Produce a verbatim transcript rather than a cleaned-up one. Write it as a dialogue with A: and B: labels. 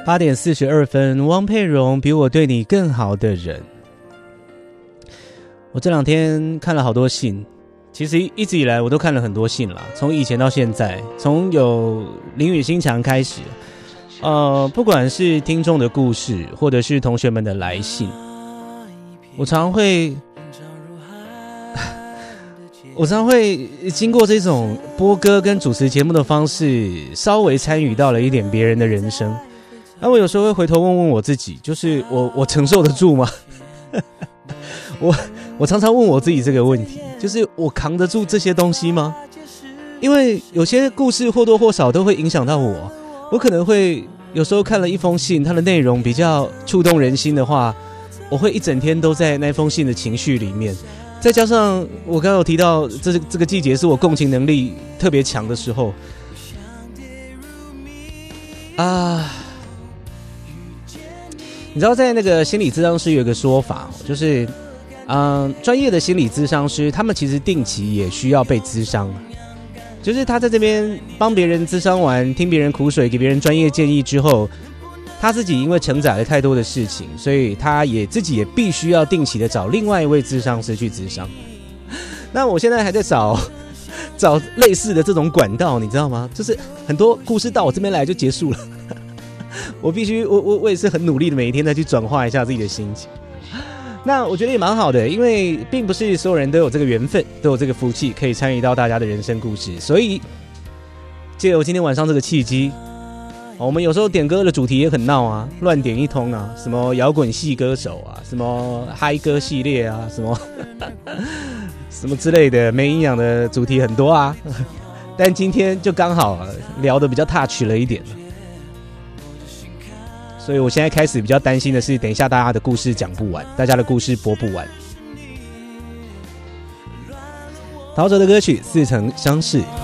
A: 八点四十二分，汪佩蓉比我对你更好的人。我这两天看了好多信，其实一直以来我都看了很多信啦，从以前到现在，从有林语心墙开始，呃，不管是听众的故事，或者是同学们的来信，我常会，我常会经过这种播歌跟主持节目的方式，稍微参与到了一点别人的人生。那我有时候会回头问问我自己，就是我我承受得住吗？我我常常问我自己这个问题，就是我扛得住这些东西吗？因为有些故事或多或少都会影响到我，我可能会有时候看了一封信，它的内容比较触动人心的话，我会一整天都在那封信的情绪里面。再加上我刚刚有提到，这这个季节是我共情能力特别强的时候啊。你知道在那个心理咨商师有一个说法，就是嗯，专业的心理咨商师他们其实定期也需要被咨商，就是他在这边帮别人咨商完，听别人苦水，给别人专业建议之后，他自己因为承载了太多的事情，所以他也自己也必须要定期的找另外一位咨商师去咨商。那我现在还在找找类似的这种管道，你知道吗？就是很多故事到我这边来就结束了。我必须，我我我也是很努力的，每一天再去转化一下自己的心情。那我觉得也蛮好的，因为并不是所有人都有这个缘分，都有这个福气，可以参与到大家的人生故事。所以，借由今天晚上这个契机，我们有时候点歌的主题也很闹啊，乱点一通啊，什么摇滚系歌手啊，什么嗨歌系列啊，什么什么之类的，没营养的主题很多啊。但今天就刚好聊得比较 touch 了一点。所以我现在开始比较担心的是，等一下大家的故事讲不完，大家的故事播不完。陶喆的歌曲《似曾相识》，